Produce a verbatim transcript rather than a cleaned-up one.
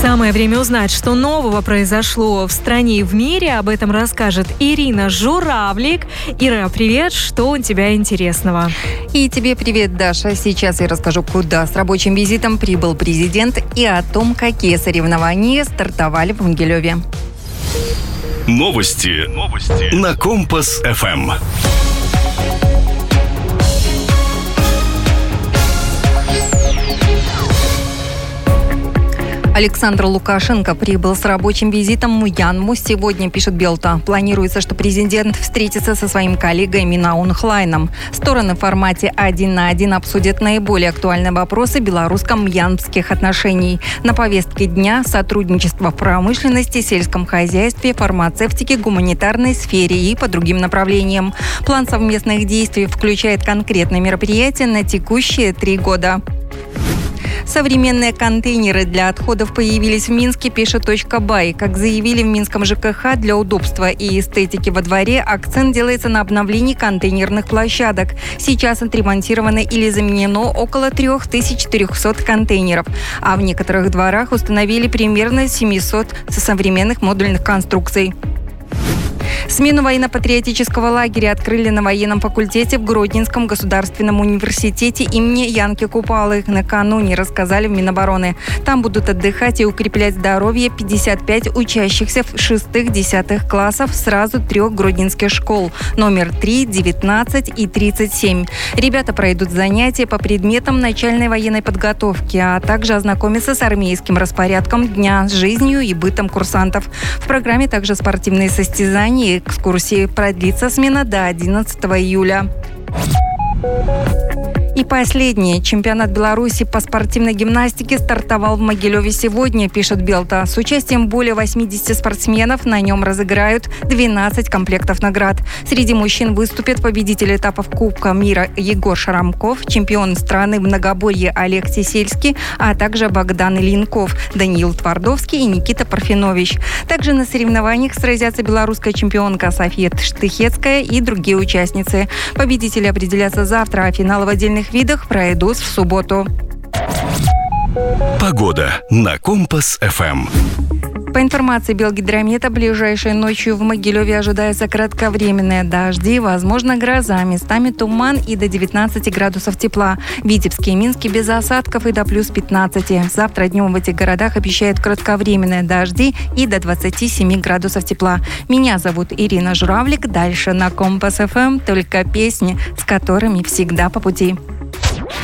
Самое время узнать, что нового произошло в стране и в мире. Об этом расскажет Ирина Журавлик. Ира, привет, что у тебя интересного? И тебе привет, Даша. Сейчас я расскажу, куда с рабочим визитом прибыл президент и о том, какие соревнования стартовали в Могилеве. Новости. Новости. На Компас-ФМ. Александр Лукашенко прибыл с рабочим визитом в Мьянму. Сегодня, пишет Белта, планируется, что президент встретится со своим коллегой Минаун Хлайном. Стороны в формате один на один обсудят наиболее актуальные вопросы белорусско-мьянмских отношений. На повестке дня сотрудничество в промышленности, сельском хозяйстве, фармацевтике, гуманитарной сфере и по другим направлениям. План совместных действий включает конкретные мероприятия на текущие три года. Современные контейнеры для отходов появились в Минске, пишет точка бай. Как заявили в Минском ЖКХ, для удобства и эстетики во дворе акцент делается на обновлении контейнерных площадок. Сейчас отремонтировано или заменено около три тысячи четыреста контейнеров, а в некоторых дворах установили примерно семьсот современных модульных конструкций. Смену военно-патриотического лагеря открыли на военном факультете в Гродненском государственном университете имени Янки Купалы. Накануне рассказали в Минобороны. Там будут отдыхать и укреплять здоровье пятьдесят пять учащихся в шестых-десятых классов сразу трех гродненских школ – номер три, девятнадцать и тридцать семь. Ребята пройдут занятия по предметам начальной военной подготовки, а также ознакомятся с армейским распорядком дня, с жизнью и бытом курсантов. В программе также спортивные состязания. Экскурсии. Продлится смена до одиннадцатого июля. И последнее. Чемпионат Беларуси по спортивной гимнастике стартовал в Могилеве сегодня, пишет Белта. С участием более восьмидесяти спортсменов на нем разыграют двенадцать комплектов наград. Среди мужчин выступят победители этапов Кубка мира Егор Шарамков, чемпион страны в многоборье Олег Сесельский, а также Богдан Ильинков, Даниил Твардовский и Никита Парфенович. Также на соревнованиях сразятся белорусская чемпионка София Штыхецкая и другие участницы. Победители определятся завтра, а финалы в отдельных видах пройдут в субботу. Погода на Компас-ФМ. По информации Белгидромета, ближайшей ночью в Могилеве ожидаются кратковременные дожди, возможно, гроза, местами туман и до девятнадцати градусов тепла. В Витебске и Минске без осадков и до плюс пятнадцати. Завтра днем в этих городах обещают кратковременные дожди и до двадцати семи градусов тепла. Меня зовут Ирина Журавлик. Дальше на Компас-ФМ только песни, с которыми всегда по пути.